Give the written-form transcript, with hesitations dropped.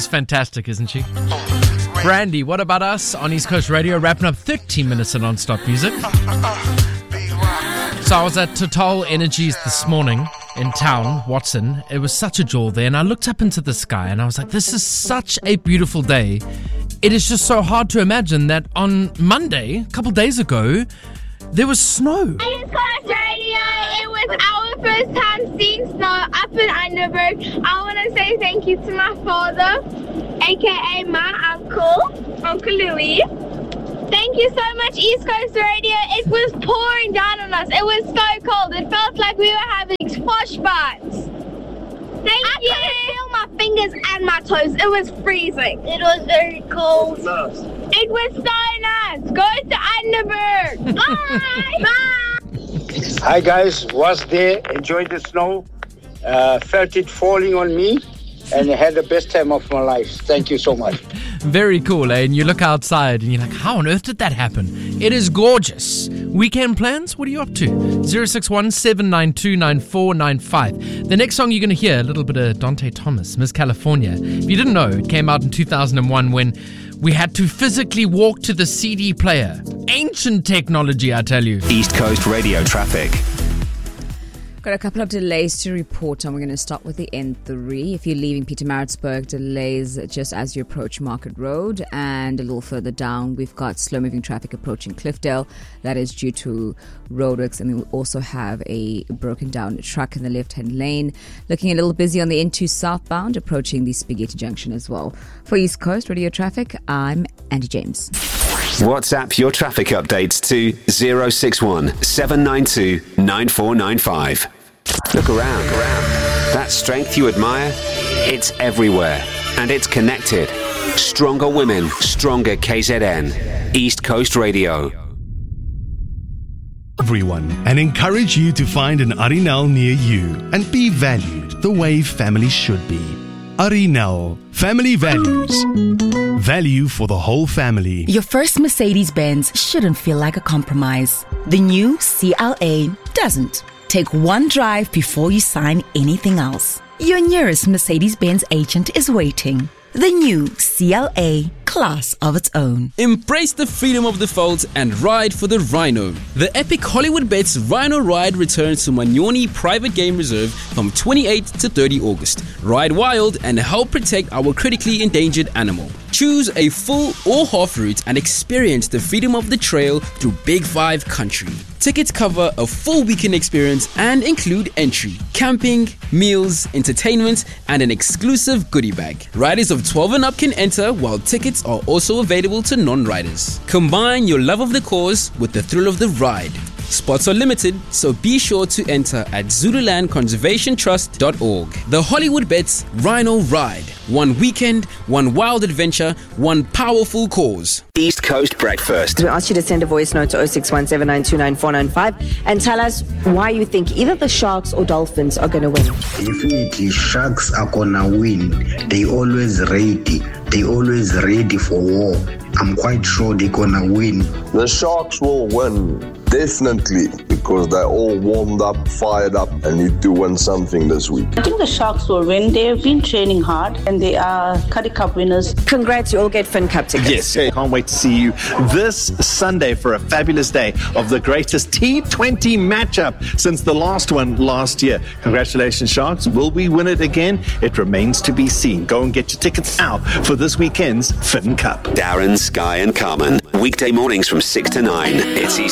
fantastic, isn't she? Brandy, what about us on East Coast Radio, wrapping up 13 minutes of non-stop music. So I was at Total Energies this morning in town, Watson. It was such a jewel there, and I looked up into the sky and I was like, this is such a beautiful day. It is just so hard to imagine that on Monday, a couple days ago, there was snow. East Coast Radio, it was our first time seeing snow up in Underberg. I want to say thank you to my father, aka my Uncle Louis. Thank you so much, East Coast Radio. It was pouring down on us. It was so cold. It felt like we were having frostbites. I couldn't feel my fingers and my toes. It was freezing. It was very cold. It was so nice. Go to Underberg. Bye. Bye. Hi guys, was there, enjoyed the snow, felt it falling on me, and had the best time of my life. Thank you so much. Very cool, eh? And you look outside and you're like, how on earth did that happen? It is gorgeous. Weekend plans? What are you up to? 061-792-9495. The next song you're going to hear, a little bit of Dante Thomas, Miss California. If you didn't know, it came out in 2001 when we had to physically walk to the CD player. Ancient technology, I tell you. East Coast Radio traffic. Got a couple of delays to report on. We're going to start with the N3. If you're leaving Pietermaritzburg, delays just as you approach Market Road, and a little further down we've got slow-moving traffic approaching Cliffdale. That is due to roadworks, and we also have a broken down truck in the left-hand lane. Looking a little busy on the N2 southbound approaching the Spaghetti Junction as well. For East Coast Radio Traffic, I'm Andy James. WhatsApp your traffic updates to 061 792 9495. Look around. That strength you admire, it's everywhere. And it's connected. Stronger women, stronger KZN. East Coast Radio. Everyone, and encourage you to find an Arinal near you and be valued the way family should be. Arinal, family values. Value for the whole family. Your first Mercedes-Benz shouldn't feel like a compromise. The new CLA doesn't. Take one drive before you sign anything else. Your nearest Mercedes-Benz agent is waiting. The new CLA, class of its own. Embrace the freedom of the fold and ride for the Rhino. The epic Hollywood Bets Rhino Ride returns to Manyoni Private Game Reserve from 28 to 30 August. Ride wild and help protect our critically endangered animal. Choose a full or half route and experience the freedom of the trail through Big 5 country. Tickets cover a full weekend experience and include entry, camping, meals, entertainment, and an exclusive goodie bag. Riders of 12 and up can enter, while tickets are also available to non-riders. Combine your love of the cause with the thrill of the ride. Spots are limited, so be sure to enter at ZululandConservationTrust.org. The Hollywood Bets Rhino Ride. One weekend, one wild adventure, one powerful cause. East Coast Breakfast. We ask you to send a voice note to 061-792-9495 and tell us why you think either the Sharks or Dolphins are going to win. Definitely, Sharks are going to win. They always ready. They always ready for war. I'm quite sure they're going to win. The Sharks will win, definitely, because they're all warmed up, fired up, and need to win something this week. I think the Sharks will win. They've been training hard, and they are Currie Cup winners. Congrats, you all get Finn Cup tickets. Yes, can't wait to see you this Sunday for a fabulous day of the greatest T20 matchup since the last one last year. Congratulations, Sharks. Will we win it again? It remains to be seen. Go and get your tickets now for this weekend's Finn Cup. Darren, Sky and Carmen. Weekday mornings from 6 to 9. It's